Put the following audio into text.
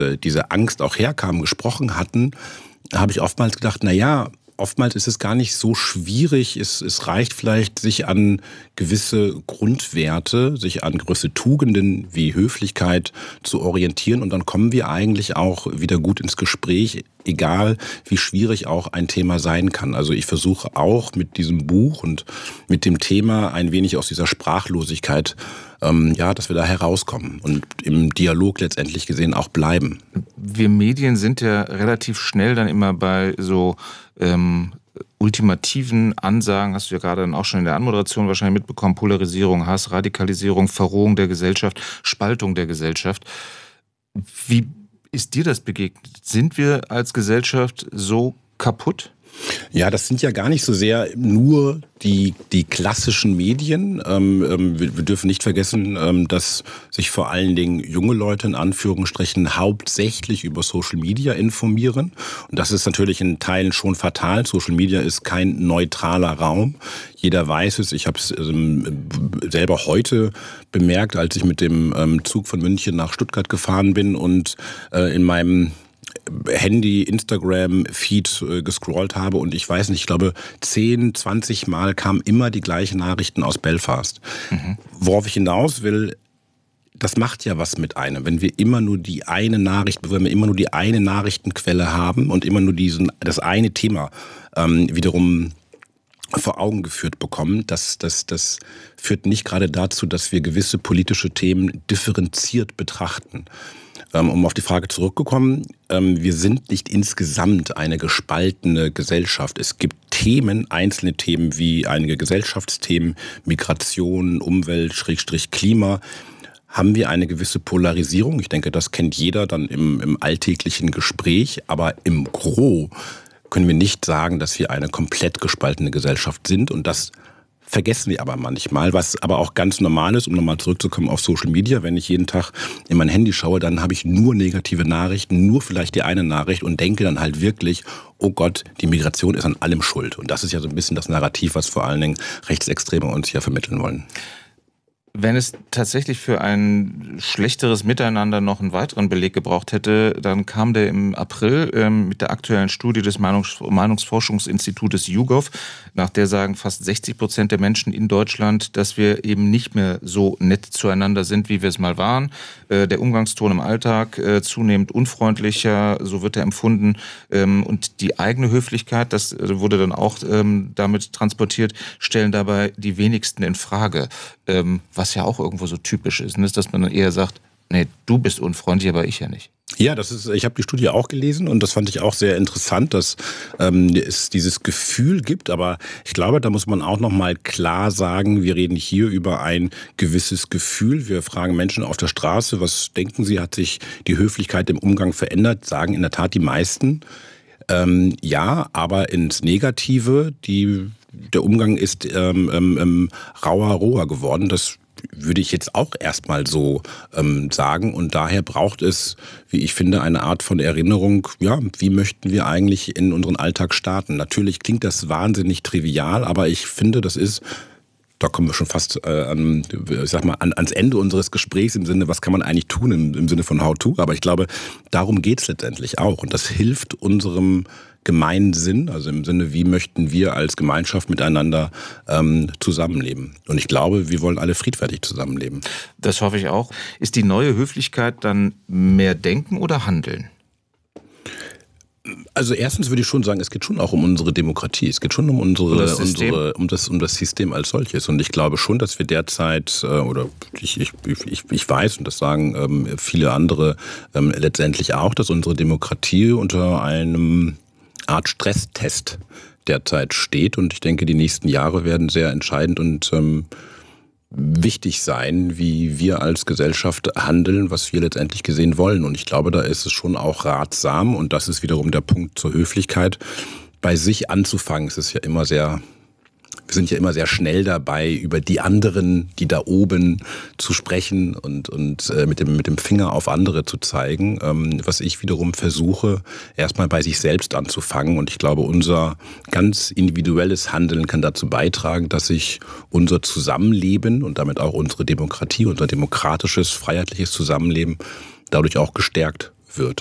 diese Angst auch herkam, gesprochen hatten, habe ich oftmals gedacht, oftmals ist es gar nicht so schwierig. Es reicht vielleicht, sich an gewisse Grundwerte, sich an gewisse Tugenden wie Höflichkeit zu orientieren. Und dann kommen wir eigentlich auch wieder gut ins Gespräch, egal wie schwierig auch ein Thema sein kann. Also ich versuche auch mit diesem Buch und mit dem Thema ein wenig aus dieser Sprachlosigkeit, dass wir da herauskommen und im Dialog letztendlich gesehen auch bleiben. Wir Medien sind ja relativ schnell dann immer bei so ultimativen Ansagen, hast du ja gerade dann auch schon in der Anmoderation wahrscheinlich mitbekommen, Polarisierung, Hass, Radikalisierung, Verrohung der Gesellschaft, Spaltung der Gesellschaft. Wie ist dir das begegnet? Sind wir als Gesellschaft so kaputt? Ja, das sind ja gar nicht so sehr nur die klassischen Medien. Wir dürfen nicht vergessen, dass sich vor allen Dingen junge Leute in Anführungsstrichen hauptsächlich über Social Media informieren. Und das ist natürlich in Teilen schon fatal. Social Media ist kein neutraler Raum. Jeder weiß es. Ich habe es selber heute bemerkt, als ich mit dem Zug von München nach Stuttgart gefahren bin und in meinem Handy, Instagram-Feed gescrollt habe und ich weiß nicht, ich glaube 10, 20 Mal kamen immer die gleichen Nachrichten aus Belfast. Worauf ich hinaus will, das macht ja was mit einem, wenn wir immer nur die eine Nachrichtenquelle haben und immer nur das eine Thema wiederum vor Augen geführt bekommen. Das führt nicht gerade dazu, dass wir gewisse politische Themen differenziert betrachten. Um auf die Frage zurückzukommen, wir sind nicht insgesamt eine gespaltene Gesellschaft. Es gibt Themen, einzelne Themen wie einige Gesellschaftsthemen, Migration, Umwelt, Klima, haben wir eine gewisse Polarisierung. Ich denke, das kennt jeder dann im alltäglichen Gespräch, aber im Gros können wir nicht sagen, dass wir eine komplett gespaltene Gesellschaft sind und das vergessen wir aber manchmal, was aber auch ganz normal ist, um nochmal zurückzukommen auf Social Media. Wenn ich jeden Tag in mein Handy schaue, dann habe ich nur negative Nachrichten, nur vielleicht die eine Nachricht und denke dann halt wirklich, oh Gott, die Migration ist an allem schuld. Und das ist ja so ein bisschen das Narrativ, was vor allen Dingen Rechtsextreme uns hier vermitteln wollen. Wenn es tatsächlich für ein schlechteres Miteinander noch einen weiteren Beleg gebraucht hätte, dann kam der im April mit der aktuellen Studie des Meinungsforschungsinstitutes YouGov, nach der sagen fast 60% der Menschen in Deutschland, dass wir eben nicht mehr so nett zueinander sind, wie wir es mal waren. Der Umgangston im Alltag zunehmend unfreundlicher, so wird er empfunden. Und die eigene Höflichkeit, das wurde dann auch damit transportiert, stellen dabei die wenigsten in Frage. Was ja auch irgendwo so typisch ist, dass man dann eher sagt, nee, du bist unfreundlich, aber ich ja nicht. Ja, ich habe die Studie auch gelesen und das fand ich auch sehr interessant, dass es dieses Gefühl gibt. Aber ich glaube, da muss man auch noch mal klar sagen, wir reden hier über ein gewisses Gefühl. Wir fragen Menschen auf der Straße, was denken sie, hat sich die Höflichkeit im Umgang verändert? Sagen in der Tat die meisten. Ja, aber ins Negative, der Umgang ist roher geworden. Das würde ich jetzt auch erstmal so sagen. Und daher braucht es, wie ich finde, eine Art von Erinnerung, ja, wie möchten wir eigentlich in unseren Alltag starten? Natürlich klingt das wahnsinnig trivial, aber ich finde, da kommen wir schon fast ans Ende unseres Gesprächs im Sinne, was kann man eigentlich tun im Sinne von How-to? Aber ich glaube, darum geht es letztendlich auch. Und das hilft unserem Gemeinsinn, also im Sinne, wie möchten wir als Gemeinschaft miteinander zusammenleben. Und ich glaube, wir wollen alle friedfertig zusammenleben. Das hoffe ich auch. Ist die neue Höflichkeit dann mehr Denken oder Handeln? Also erstens würde ich schon sagen, es geht schon auch um unsere Demokratie. Es geht schon um das System als solches. Und ich glaube schon, dass wir derzeit, ich weiß, und das sagen viele andere letztendlich auch, dass unsere Demokratie unter einem Art Stresstest derzeit steht. Und ich denke, die nächsten Jahre werden sehr entscheidend und wichtig sein, wie wir als Gesellschaft handeln, was wir letztendlich gesehen wollen. Und ich glaube, da ist es schon auch ratsam, und das ist wiederum der Punkt zur Höflichkeit, bei sich anzufangen. Es ist ja immer wir sind ja immer sehr schnell dabei, über die anderen, die da oben zu sprechen und mit dem Finger auf andere zu zeigen. Was ich wiederum versuche, erstmal bei sich selbst anzufangen. Und ich glaube, unser ganz individuelles Handeln kann dazu beitragen, dass sich unser Zusammenleben und damit auch unsere Demokratie, unser demokratisches, freiheitliches Zusammenleben dadurch auch gestärkt wird.